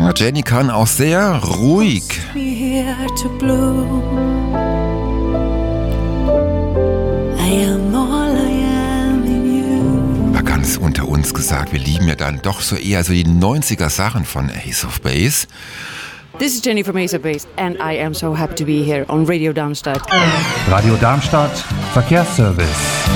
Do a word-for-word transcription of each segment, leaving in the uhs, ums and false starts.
Ja, Jenny kann auch sehr ruhig. Mal ganz unter uns gesagt, wir lieben ja dann doch so eher so die neunziger Sachen von Ace of Base. This is Jenny from Ace of Base and I am so happy to be here on Radio Darmstadt. Radio Darmstadt, Verkehrsservice.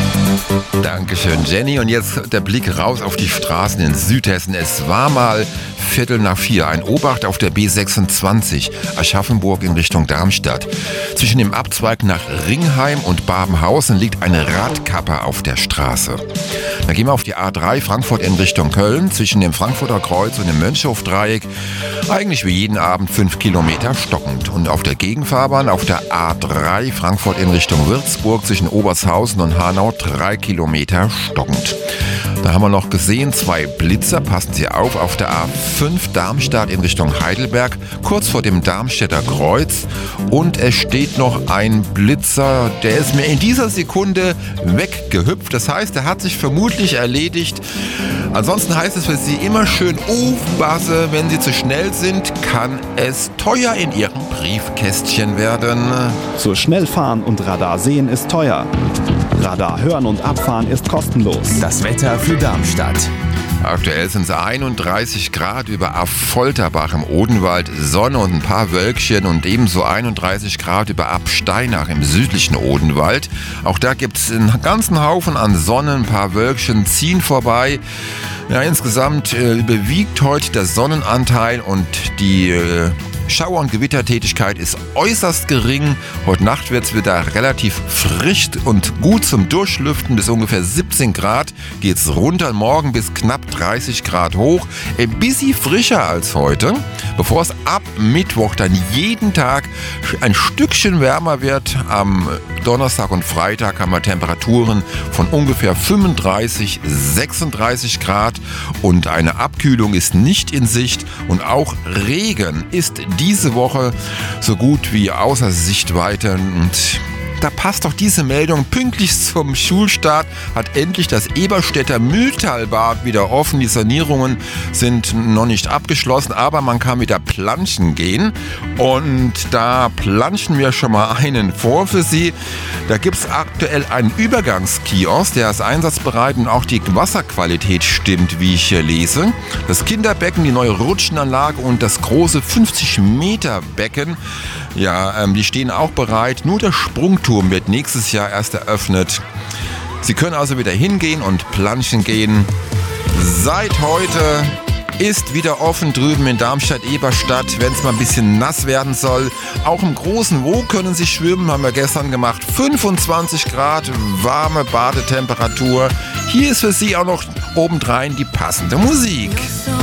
Dankeschön, Jenny. Und jetzt der Blick raus auf die Straßen in Südhessen. Es war mal Viertel nach vier. Ein Obacht auf der B sechsundzwanzig, Aschaffenburg in Richtung Darmstadt. Zwischen dem Abzweig nach Ringheim und Babenhausen liegt eine Radkappe auf der Straße. Dann gehen wir auf die A drei Frankfurt in Richtung Köln. Zwischen dem Frankfurter Kreuz und dem Mönchhof-Dreieck eigentlich wie jeden Abend fünf Kilometer stockend. Und auf der Gegenfahrbahn auf der A drei Frankfurt in Richtung Würzburg zwischen Obershausen und Hanau drei Kilometer stockend. Da haben wir noch gesehen, zwei Blitzer, passen Sie auf, auf der A fünf Darmstadt in Richtung Heidelberg, kurz vor dem Darmstädter Kreuz. Und es steht noch ein Blitzer, der ist mir in dieser Sekunde weggehüpft. Das heißt, er hat sich vermutlich erledigt. Ansonsten heißt es für Sie immer schön aufpassen, wenn Sie zu schnell sind, kann es teuer in Ihrem Briefkästchen werden. So schnell fahren und Radar sehen ist teuer. Radar hören und abfahren ist kostenlos. Das Wetter für Darmstadt. Aktuell sind es einunddreißig Grad über Affolterbach im Odenwald, Sonne und ein paar Wölkchen und ebenso einunddreißig Grad über Absteinach im südlichen Odenwald. Auch da gibt es einen ganzen Haufen an Sonne, ein paar Wölkchen ziehen vorbei. Ja, insgesamt äh, überwiegt heute der Sonnenanteil und die äh, Schauer- und Gewittertätigkeit ist äußerst gering. Heute Nacht wird es wieder relativ frisch und gut zum Durchlüften. Bis ungefähr siebzehn Grad geht es runter. Morgen bis knapp dreißig Grad hoch. Ein bisschen frischer als heute. Bevor es ab Mittwoch dann jeden Tag ein Stückchen wärmer wird. Am Donnerstag und Freitag haben wir Temperaturen von ungefähr fünfunddreißig, sechsunddreißig Grad. Und eine Abkühlung ist nicht in Sicht. Und auch Regen ist diese Woche so gut wie außer Sichtweite. Und da passt doch diese Meldung. Pünktlich zum Schulstart hat endlich das Eberstädter Mühltalbad wieder offen. Die Sanierungen sind noch nicht abgeschlossen, aber man kann wieder planschen gehen. Und da planschen wir schon mal einen vor für Sie. Da gibt es aktuell einen Übergangskiosk, der ist einsatzbereit und auch die Wasserqualität stimmt, wie ich hier lese. Das Kinderbecken, die neue Rutschenanlage und das große fünfzig Meter Becken, ja, ähm, die stehen auch bereit. Nur der Sprungturm wird nächstes Jahr erst eröffnet. Sie können also wieder hingehen und planschen gehen. Seit heute ist wieder offen drüben in Darmstadt-Eberstadt, wenn es mal ein bisschen nass werden soll. Auch im großen Wo können Sie schwimmen, haben wir gestern gemacht. fünfundzwanzig Grad, warme Badetemperatur. Hier ist für Sie auch noch obendrein die passende Musik.